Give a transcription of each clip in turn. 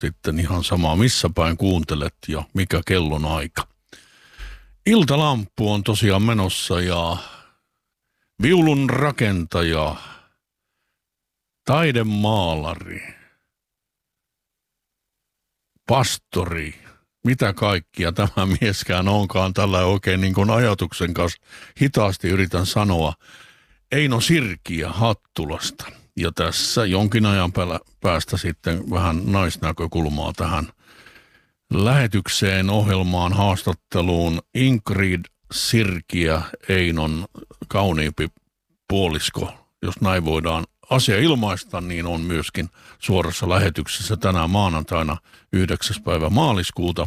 sitten ihan sama missä päin kuuntelet ja mikä kellon aika. Iltalamppu on tosiaan menossa ja viulun rakentaja, taidemaalari, pastori, mitä kaikkia tämä mieskään onkaan tällä oikein niin kuin ajatuksen kanssa hitaasti yritän sanoa. Eino Sirkiä Hattulasta. Ja tässä jonkin ajan päästä sitten vähän naisnäkökulmaa tähän lähetykseen, ohjelmaan, haastatteluun. Ingrid Sirkiä, Einon kauniimpi puolisko, jos näin voidaan asia ilmaista, niin on myöskin suorassa lähetyksessä tänään maanantaina 9. päivä maaliskuuta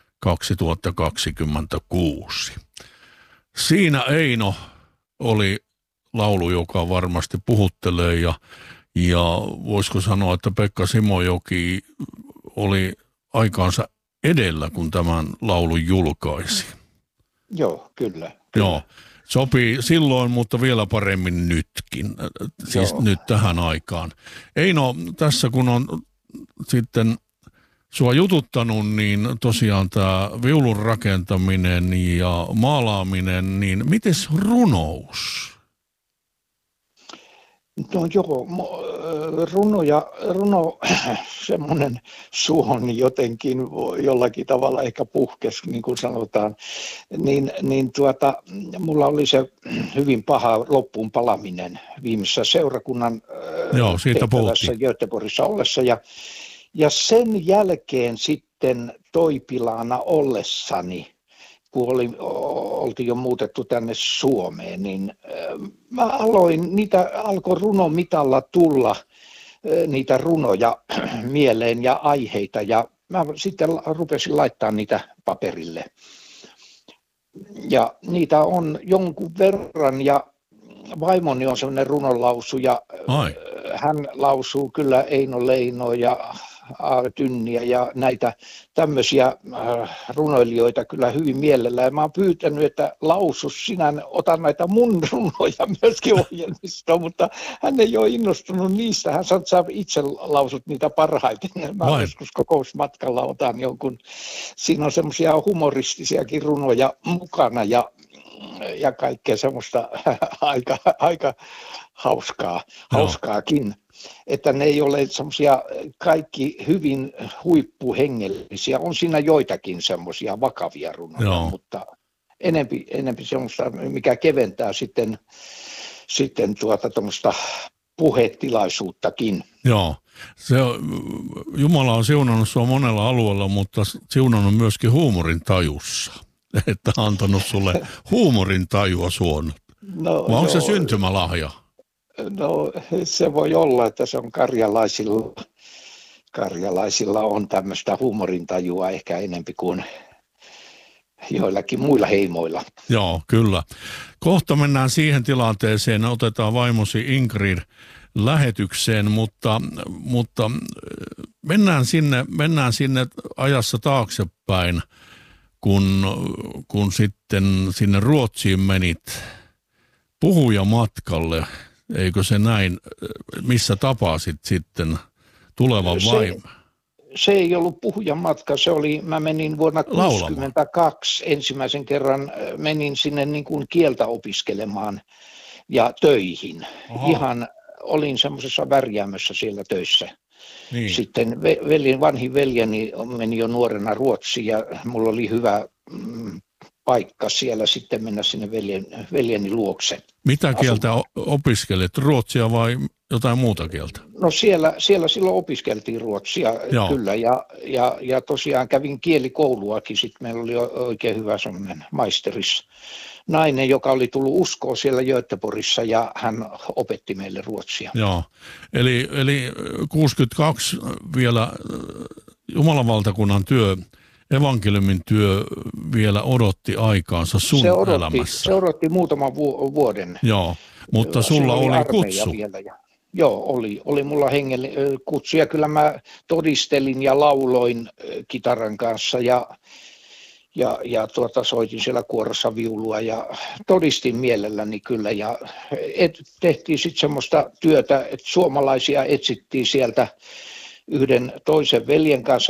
2026. Siinä Eino oli laulu, joka varmasti puhuttelee ja voisiko sanoa, että Pekka Simojoki oli aikaansa edellä, kun tämän laulun julkaisi. Joo, kyllä. Joo, sopii silloin, mutta vielä paremmin nytkin, siis nyt tähän aikaan. Eino, tässä kun on sitten sua jututtanut, niin tosiaan tämä viulun rakentaminen ja maalaaminen, niin mites runous? No joo, runo semmoinen suoni jotenkin jollakin tavalla ehkä puhkesi, niin kuin sanotaan, mulla oli se hyvin paha loppuun palaminen viimeisessä seurakunnan tehtävässä Göteborgissa ollessa ja sen jälkeen sitten Toipilaana ollessani, kun oltiin jo muutettu tänne Suomeen, niin mä alkoi runomitalla tulla niitä runoja mieleen ja aiheita, ja mä sitten rupesin laittaa niitä paperille. Ja niitä on jonkun verran, ja vaimoni on sellainen runonlausuja. Hän lausuu kyllä Eino Leino ja Tynniä ja näitä tämmöisiä runoilijoita kyllä hyvin mielellään. Ja mä oon pyytänyt, että lausus sinä, otan näitä mun runoja myöskin ohjelmistoon, mutta hän ei ole innostunut niistä. Hän sanoo, että sä itse lausut niitä parhaiten. Mä joskus kokousmatkalla otan jonkun. Siinä on semmoisia humoristisiakin runoja mukana ja kaikkea semmoista aika hauskaakin. Että ne ei ole semmoisia kaikki hyvin huippuhengellisiä. On siinä joitakin semmoisia vakavia runoja, mutta enempi semmoista, mikä keventää sitten tuommoista puhetilaisuuttakin. Joo, Jumala on siunannut sua monella alueella, mutta siunannut myöskin huumorin tajussa. Että antanut sulle huumorin tajua suonut. Vai onko se syntymälahja? No se voi olla, että se on karjalaisilla on tämmöistä huumorintajua ehkä enempi kuin joillakin muilla heimoilla. Joo, kyllä. Kohta mennään siihen tilanteeseen, otetaan vaimosi Ingrid lähetykseen, mutta mennään sinne ajassa taaksepäin, kun sitten sinne Ruotsiin menit puhujamatkalle. Eikö se näin, missä tapasit sitten tulevan vaimon? Se ei ollut puhujan matka, mä menin vuonna 1962 ensimmäisen kerran, menin sinne niin kuin kieltä opiskelemaan ja töihin. Ihan olin semmoisessa värjäämössä siellä töissä. Niin. Sitten vanhin veljeni meni jo nuorena Ruotsiin ja mulla oli hyvä paikka siellä sitten mennä sinne veljeni luokse. Mitä kieltä opiskelet? Ruotsia vai jotain muuta kieltä? No siellä silloin opiskeltiin ruotsia. Joo. Kyllä ja tosiaan kävin kielikouluakin. Sitten meillä oli oikein hyvä semmoinen maisteris nainen, joka oli tullut uskoon siellä Göteborgissa ja hän opetti meille ruotsia. Joo, eli 62 vielä Jumalan valtakunnan työ, evankeliumin työ vielä odotti aikaansa sun elämässä. Se odotti muutaman vuoden. Joo, mutta sulla oli kutsu. Joo, oli mulla kutsu ja kyllä mä todistelin ja lauloin kitaran kanssa ja soitin siellä kuorossa viulua ja todistin mielelläni kyllä ja tehtiin sitten semmoista työtä, että suomalaisia etsittiin sieltä yhden toisen veljen kanssa